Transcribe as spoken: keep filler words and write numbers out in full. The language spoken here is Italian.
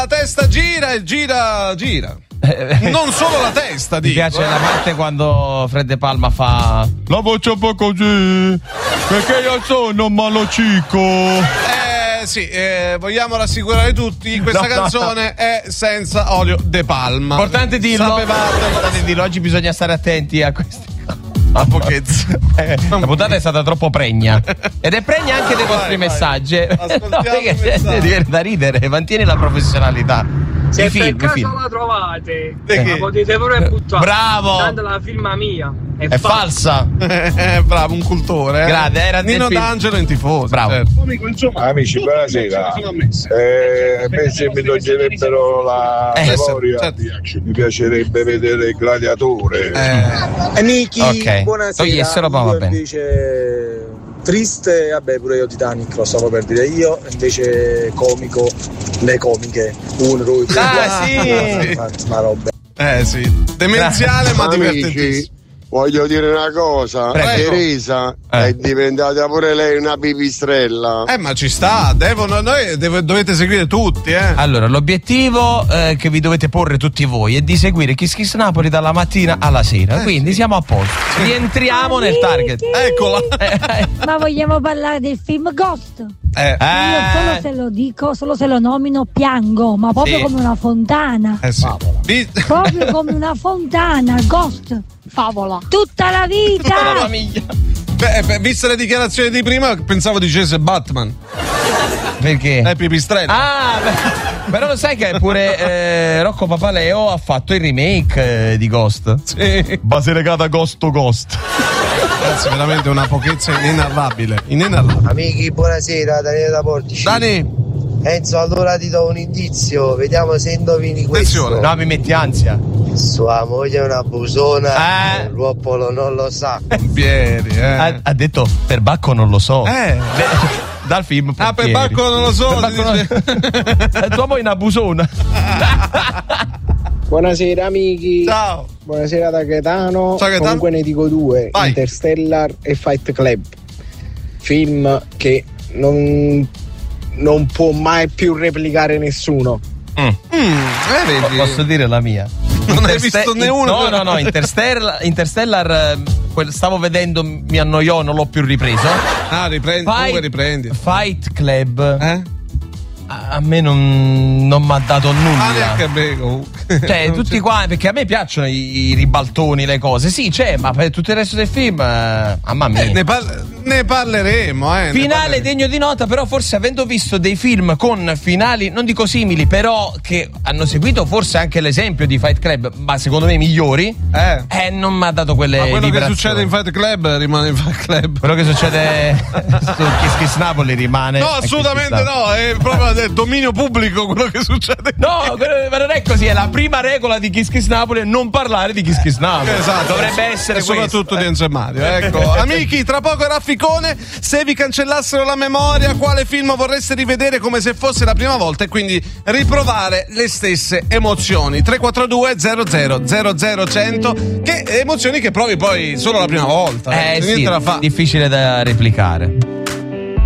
La testa gira e gira, gira. Non solo la testa, Mi dico. piace eh. la parte quando Fred De Palma fa la voce un po' così, perché io sono un malocico. Eh sì, eh, vogliamo rassicurare tutti, questa No, no, canzone no. è senza olio de palma. Importante dirlo. Sapevate. Importante dirlo. Oggi bisogna stare attenti a queste cose. A pochezza. Eh, la puntata è stata troppo pregna. Ed è pregna anche dei vostri vai. messaggi. Ascoltiamo No, perché i messaggi. ti viene da ridere, mantieni la professionalità. Se I film, per i caso film. la trovate, Di chi? la potete pure buttare. Bravo. Tanto la firma mia è, È falsa. Eh, bravo, un cultore. Eh. Grande, era del Nino film. D'Angelo in tifoso. Bravo. certo. Amici, buonasera. Eh, pensi mi toglierebbero la Eh, memoria? certo. Mi piacerebbe vedere il gladiatore. Eh, Amici, Ok. buonasera. Togliessero, ma va Io bene. invece triste, vabbè pure io Titanic lo stavo per dire io, invece comico, le comiche, un Rui. Ah, sì. Ma roba. eh sì, demenziale ma Amici, divertentissimo. voglio dire una cosa. Prego. Teresa Eh. è diventata pure lei una pipistrella. Eh, ma ci sta, devono, noi deve- dovete seguire tutti, eh. Allora, l'obiettivo eh, che vi dovete porre tutti voi è di seguire Kiss Kiss Napoli dalla mattina alla sera. Quindi siamo a posto. Rientriamo nel target. Eccola. Eh, Ma vogliamo parlare del film Ghost? Eh, Io solo eh, se lo dico, solo se lo nomino piango, ma proprio Sì. come una fontana. eh sì. Vi- Proprio come una fontana, Ghost. Favola. Tutta la vita. tutta la famiglia. Beh, beh, viste le dichiarazioni di prima, pensavo dicesse Batman. Perché? È pipistrello. Ah, beh, però lo sai che pure eh, Rocco Papaleo ha fatto il remake eh, di Ghost? Sì. Base legata Ghost to Ghost. Ragazzi, veramente una pochezza inenarrabile. Inenarrabile. Amici, buonasera, Daniele da Portici. Dani, Enzo, allora ti do un indizio, vediamo se indovini questo. Attenzione. No, mi metti ansia. Sua moglie è una busona, Eh. l'uomo non lo sa. Pompieri, eh. Ha, ha detto per Bacco non lo so. Eh. Le- dal film Ah, per Pompieri. Bacco non lo so. Per Bacco non- dice. Tua moglie è una busona. Buonasera amici. Ciao. Buonasera da Gaetano. Ciao, Gaetano. Comunque ne dico due, Vai. Interstellar e Fight Club. Film che non, non può mai più replicare nessuno. Mm, eh, vedi. Posso dire la mia? Non hai Interste- visto né uno? No, no, no, Interstellar, Interstellar eh, quel- stavo vedendo, mi annoiò, non l'ho più ripreso. Ah, riprendi, comunque riprendi. Fight Club Eh? a, a me non, non mi ha dato Ah, nulla. neanche a me comunque. Cioè, Non tutti c'è- qua, perché a me piacciono i, i ribaltoni, le cose. Sì, c'è, ma per tutto il resto del film, eh, mamma mia. Eh, ne, par- ne parleremo, eh. ne Finale parleremo. degno di nota, però forse avendo visto dei film con finali, non dico simili, però che hanno seguito forse anche l'esempio di Fight Club, ma secondo me migliori, Eh. eh, non mi ha dato quelle Ma quello che vibrazioni. succede in Fight Club rimane in Fight Club. Quello che succede su Kiss Kiss Napoli rimane No, a Kiss Kiss assolutamente Napoli. no, è proprio del dominio pubblico quello che succede. No, quello- ma non è così, è la prima regola di Kiss Kiss Napoli è non parlare di Kiss Kiss Napoli. Esatto, Dovrebbe essere e soprattutto questo. di Enzo e Mario. Ecco, amici, tra poco Rafficone. Se vi cancellassero la memoria, quale film vorreste rivedere come se fosse la prima volta e quindi riprovare le stesse emozioni? tre quattro due zero zero zero zero cento. Che emozioni che provi poi solo la prima volta. Eh Niente sì, da fa. difficile da replicare.